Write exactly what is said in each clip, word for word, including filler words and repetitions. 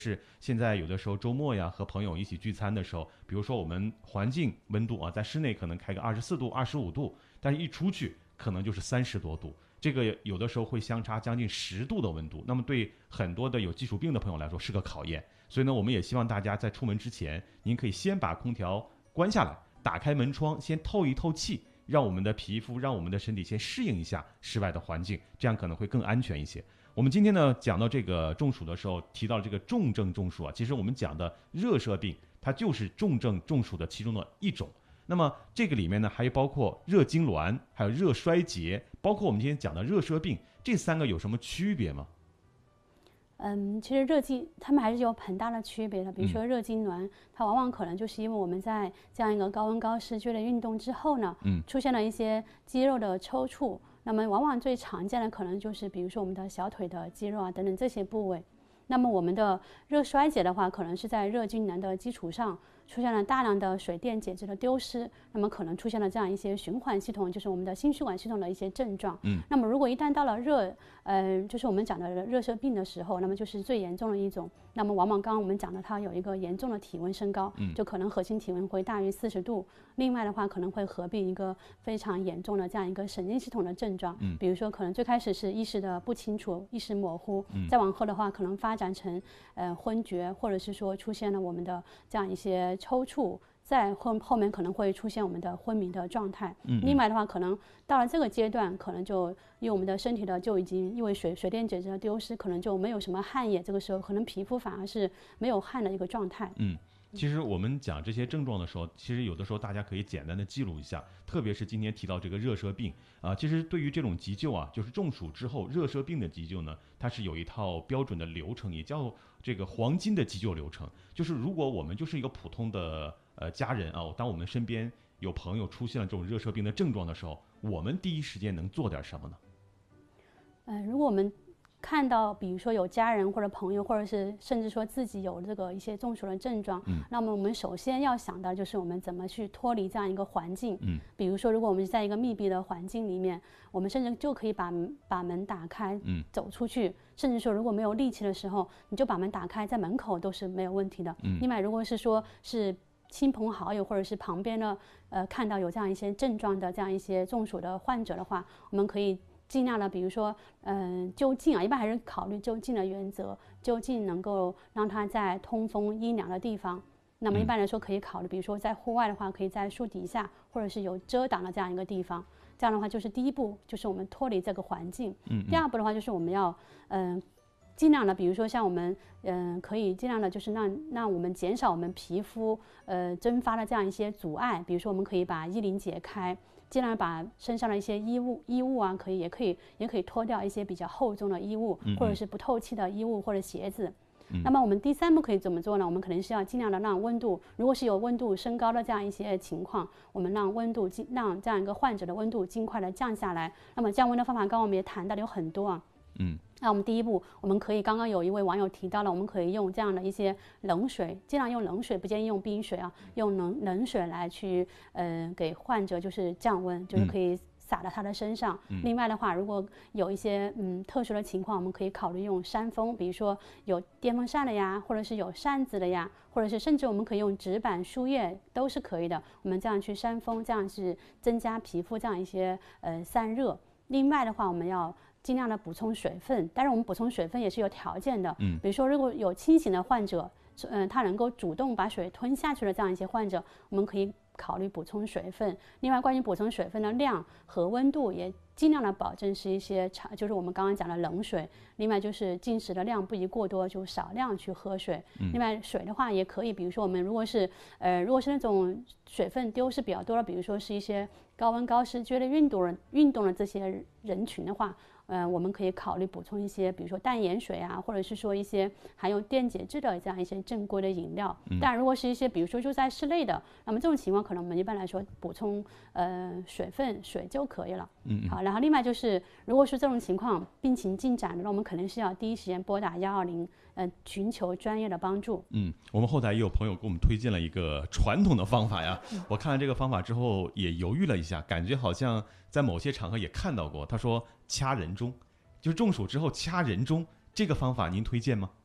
是现在有的时候周末呀，和朋友一起聚餐的时候，比如说我们环境温度啊，在室内可能开个二十四度、二十五度，但是一出去可能就是三十多度，这个有的时候会相差将近十度的温度。那么对很多的有基础病的朋友来说是个考验。所以呢，我们也希望大家在出门之前，您可以先把空调关下来，打开门窗，先透一透气，让我们的皮肤、让我们的身体先适应一下室外的环境，这样可能会更安全一些。我们今天呢讲到这个中暑的时候，提到这个重症中暑啊，其实我们讲的热射病，它就是重症中暑的其中的一种。那么这个里面呢，还有包括热痉挛，还有热衰竭，包括我们今天讲的热射病，这三个有什么区别吗？ 嗯，其实热痉它们还是有很大的区别的。比如说热痉挛，它往往可能就是因为我们在这样一个高温高湿剧烈运动之后呢，嗯，出现了一些肌肉的抽搐。那么往往最常见的可能就是比如说我们的小腿的肌肉啊等等这些部位。那么我们的热衰竭的话，可能是在热痉挛的基础上出现了大量的水电解质的丢失，那么可能出现了这样一些循环系统，就是我们的心血管系统的一些症状。嗯，那么如果一旦到了热，呃，就是我们讲的热射病的时候，那么就是最严重的一种。那么往往刚刚我们讲的，它有一个严重的体温升高，就可能核心体温会大于四十度。另外的话，可能会合并一个非常严重的这样一个神经系统的症状，比如说可能最开始是意识的不清楚、意识模糊，再往后的话可能发展成呃昏厥，或者是说出现了我们的这样一些抽搐。在后后面可能会出现我们的昏迷的状态。嗯，另外的话，可能到了这个阶段，可能就因为我们的身体的就已经因为水水电解质的丢失，可能就没有什么汗液，这个时候可能皮肤反而是没有汗的一个状态。 嗯。其实我们讲这些症状的时候，其实有的时候大家可以简单的记录一下，特别是今天提到这个热射病啊，其实对于这种急救啊，就是中暑之后热射病的急救呢，它是有一套标准的流程，也叫这个黄金的急救流程。就是如果我们就是一个普通的呃家人啊，当我们身边有朋友出现了这种热射病的症状的时候，我们第一时间能做点什么呢？ 呃，如果我们看到比如说有家人或者朋友，或者是甚至说自己有这个一些中暑的症状，嗯，那么我们首先要想到就是我们怎么去脱离这样一个环境。嗯，比如说如果我们在一个密闭的环境里面，我们甚至就可以把把门打开，嗯，走出去，甚至说如果没有力气的时候，你就把门打开，在门口都是没有问题的。嗯，另外如果是说是亲朋好友或者是旁边的呃看到有这样一些症状的这样一些中暑的患者的话，我们可以尽量的，比如说，嗯、呃，就近啊，一般还是考虑就近的原则，就近能够让他在通风阴凉的地方。那么一般来说可以考虑，比如说在户外的话，可以在树底下或者是有遮挡的这样一个地方。这样的话，就是第一步，就是我们脱离这个环境。嗯嗯。第二步的话，就是我们要，嗯、呃。尽量的，比如说像我们，嗯、呃，可以尽量的，就是让让我们减少我们皮肤呃蒸发的这样一些阻碍。比如说，我们可以把衣领解开，尽量把身上的一些衣物衣物啊，可以也可以也可以脱掉一些比较厚重的衣物，嗯嗯，或者是不透气的衣物或者鞋子。嗯，那么我们第三步可以怎么做呢？我们肯定是要尽量的让温度，如果是有温度升高的这样一些情况，我们让温度尽让这样一个患者的温度尽快的降下来。那么降温的方法，刚刚我们也谈到的有很多啊。嗯，那我们第一步，我们可以刚刚有一位网友提到了，我们可以用这样的一些冷水，尽量用冷水，不建议用冰水啊，用冷冷水来去呃给患者就是降温，就是可以洒到他的身上。嗯、另外的话，如果有一些嗯特殊的情况，我们可以考虑用扇风，比如说有电风扇的呀，或者是有扇子的呀，或者是甚至我们可以用纸板输液都是可以的。我们这样去扇风，这样是增加皮肤这样一些呃散热。另外的话，我们要尽量的补充水分，但是我们补充水分也是有条件的。嗯，比如说如果有清醒的患者，嗯、呃，他能够主动把水吞下去的这样一些患者，我们可以考虑补充水分。另外，关于补充水分的量和温度，也尽量的保证是一些常，就是我们刚刚讲的冷水。另外就是进食的量不宜过多，就少量去喝水。嗯、另外水的话也可以，比如说我们如果是呃如果是那种水分丢失比较多的，比如说是一些高温高湿剧烈运动人运动的这些人群的话。呃，我们可以考虑补充一些，比如说淡盐水啊，或者是说一些含有电解质的这样一些正规的饮料。嗯、但如果是一些，比如说就在室内的，那么这种情况可能我们一般来说补充呃水分水就可以了。嗯，好，然后另外就是，如果是这种情况病情进展的，那我们肯定是要第一时间拨打幺二零，呃，寻求专业的帮助。 嗯，我们后台也有朋友给我们推荐了一个传统的方法呀。嗯、我看了这个方法之后也犹豫了一下，感觉好像在某些场合也看到过。他说掐人中，就是中暑之后掐人中，这个方法您推荐吗？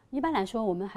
一般来说，我们还